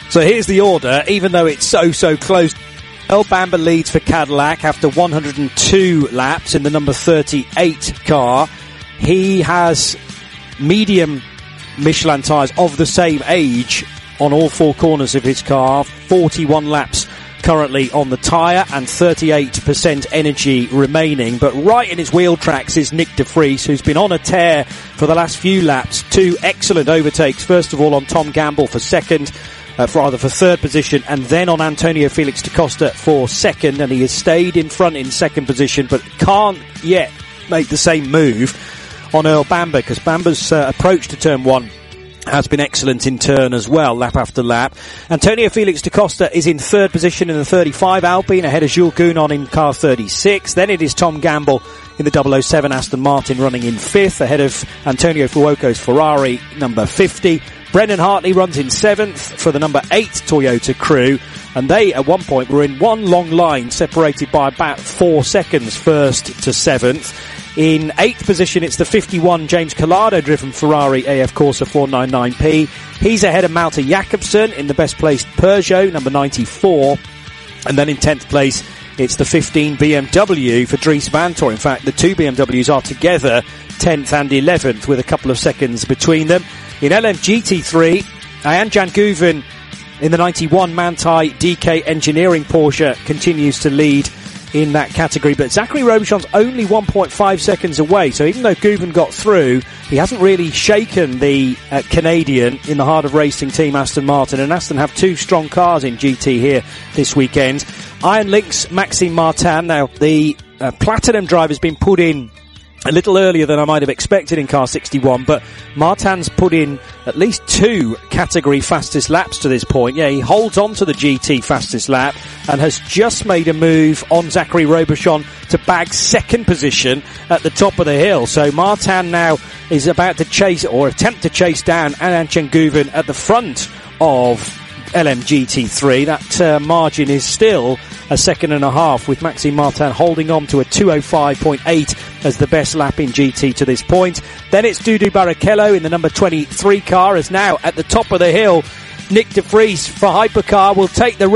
So here's the order, even though it's so close. Earl Bamber leads for Cadillac after 102 laps in the number 38 car. He has medium Michelin tyres of the same age on all four corners of his car. 41 laps currently on the tyre and 38% energy remaining. But right in his wheel tracks is Nick de Vries, who's been on a tear for the last few laps. Two excellent overtakes, first of all on Tom Gamble for second, for third position, and then on Antonio Felix da Costa for second, and he has stayed in front in second position, but can't yet make the same move on Earl Bamber, because Bamber's approach to turn one has been excellent in turn as well, lap after lap. Antonio Felix da Costa is in third position in the 35 Alpine, ahead of Jules Gounon in car 36. Then it is Tom Gamble in the 007 Aston Martin running in fifth, ahead of Antonio Fuoco's Ferrari number 50. Brendan Hartley runs in seventh for the number 8 Toyota Crew, and they at one point were in one long line separated by about 4 seconds, first to seventh. In 8th position, it's the 51 James Calado driven Ferrari AF Corsa 499P. He's ahead of Malte Jakobsen in the best placed Peugeot number 94. And then in 10th place, it's the 15 BMW for Dries Vanthoor. In fact, the two BMWs are together 10th and 11th with a couple of seconds between them. In LMGT3, Ayhan Janguven in the 91 Manthey DK Engineering Porsche continues to lead in that category, but Zachary Robichon's only 1.5 seconds away, so even though Guven got through, he hasn't really shaken the Canadian in the heart of racing team Aston Martin, and Aston have two strong cars in GT here this weekend. Iron Link's Maxime Martin. Now, the Platinum drive has been put in a little earlier than I might have expected in car 61, but Martin's put in at least 2 category fastest laps to this point. Yeah, he holds on to the GT fastest lap and has just made a move on Zachary Robichon to bag second position at the top of the hill. So Martin now is about to chase, or attempt to chase down Ayhan Janguven at the front of LMGT3. That margin is still a second and a half, with Maxime Martin holding on to a 2:05.8 as the best lap in GT to this point. Then it's Dudu Barrichello in the number 23 car, as now at the top of the hill Nick de Vries for Hypercar will take the